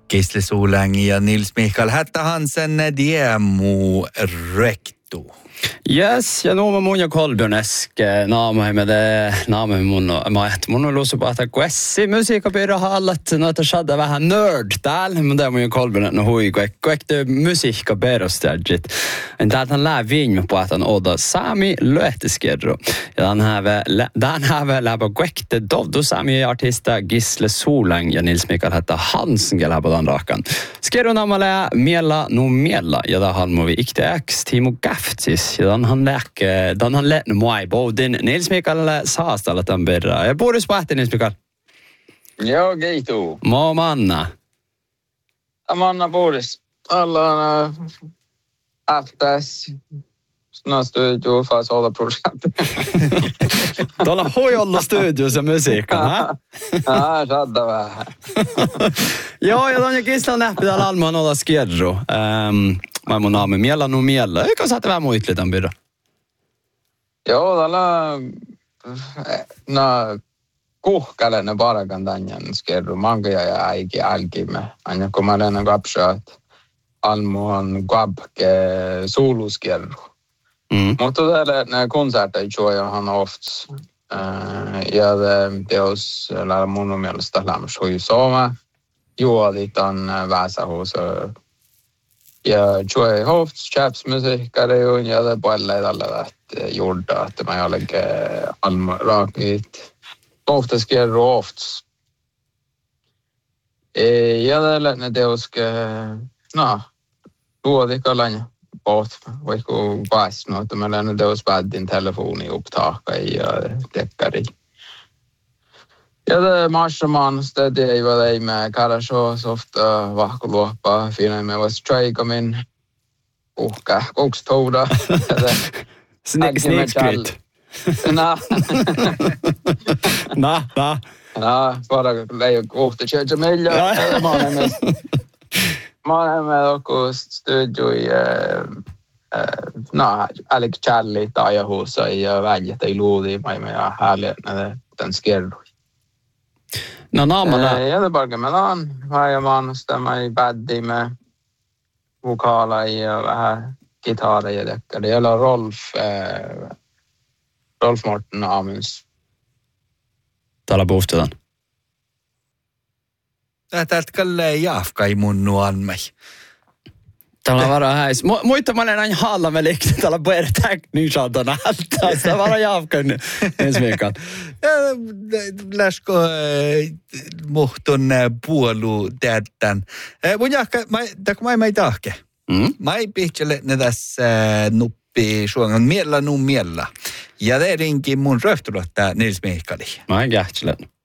Gisle Solangi ja Nils Mikael Hätta Hansen Diemu Rektu. Yes, ja nuoma mun ja Kolbjörnesk naamamme mun on luosu pahtaa kuessi musiikkapiirraha allat noita shadda vähän nörd täällä, mutta tämä mun ja Kolbjörnet no hui kuekte musiikkapiirrostajit. En täältä lää viinme pahtan oda Sami Löhteskerro. Ja dan have läpä kuekte dovdu Sami artista Gisle Solangi ja Nils Mikael Hätta Hansen läpä dan rakan. Skerro naamale miella no miella ja da halmovi ikteäks Timo Gaftis. Ja dan han lähti mua boudin Nils Mikael saastalla tämän perään. Ja puhdus pähti Nils Mikael. Joo, kiitos. Mo manna. Manna puhdus. Alla aftas. No studio fast alla projekt. Tuolla hoidolla studiossa musiikka, ha? Sadda vähän. Joo, ja Tonja Kislan lähti täällä Almaan olla skierru. Mä mun naami miellä no miellä. Eikö saatte vähän muitli tämän pidä? Joo, tällä kuhkälenne parakan tänjan skierru. Mankaja ja äiki älkimme. Aina kun mä lennän kapshaat. Almu on kvabke suuluskierru. Mutta täällä konserter tror jag han har haft. Ja det oss lära mun mielestä lämmäs hui sooma. Juoditan väsähus. Ja tror jag har haft chapsmusiikare ja det paljon tällä gjorda att man jollekin almrakit. Ofta sker oft. Ja det oske juodikalan bort vaikka päässyt, että meillä on teos päätin telefoni upptaka ja tekkari. Ja det marschaman stedi ei väl med karasho ofta vahkuluoppa fina med was strike min uhka kokstouda. Sneak split. Bara lejo kohta tjäja meillä. Mä olen joku studio ällik Charlie taajahuussa ja väljet ei luuli, mä ja härliä tämän skerdui. No naamalla. Ja det bara mellan varje manusta mig baddimme vokaala ja vähän gitarra ja däckar. Det gäller Rolf Morten Amunds. Täällä puhutaan. Täältä kallee jaafkai mun nuanmai. Täällä on vara häis. Muita mä olen aina haalla liikkeelle. Täällä on puhutaan tekniikantana. Täällä on vara jaafkai ensi viikon. Läskö muhtun puolu täältän. Mun jahka, mä ei tahke. Mä ei pihtsele ne tässä nuppi suongan miellä. Ja det rinkin mun röhtulottaa Nils Mikaeli. Mä en kähtselen.